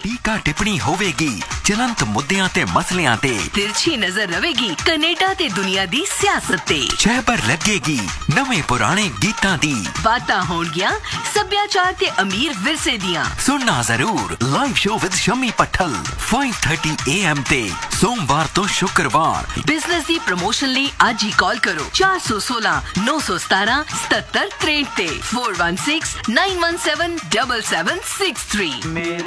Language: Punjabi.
ਟੀਕਾ ਟਿੱਪਣੀ ਹੋਵੇਗੀ ਚਲੰਤ ਮੁੱਦਿਆਂ ਤੇ ਮਸਲਿਆਂ ਤੇ। ਤਿਰਛੀ ਨਜ਼ਰ ਰਵੇਗੀ ਕੈਨੇਡਾ ਤੇ ਦੁਨੀਆ ਦੀ ਸਿਆਸਤ ਤੇ। ਛਹਿਬਰ ਲੱਗੇਗੀ ਨਵੇਂ ਪੁਰਾਣੇ ਗੀਤਾਂ ਦੀ। ਬਾਤਾਂ ਹੋਣਗੀਆਂ ਸੱਭਿਆਚਾਰ ਤੇ ਅਮੀਰ ਵਿਰਸੇ ਦੀਆਂ। ਸੁਣਨਾ ਜ਼ਰੂਰ live show with Shami ਪੱਠਲ 5:30 AM ਤੇ ਸੋਮਵਾਰ ਤੋਂ ਸ਼ੁੱਕਰਵਾਰ। ਬਿਜ਼ਨਸ ਦੀ ਪ੍ਰਮੋਸ਼ਨ ਲਈ ਅੱਜ ਹੀ ਕਾਲ ਕਰੋ 416 917 7763 ਤੇ 4169177763।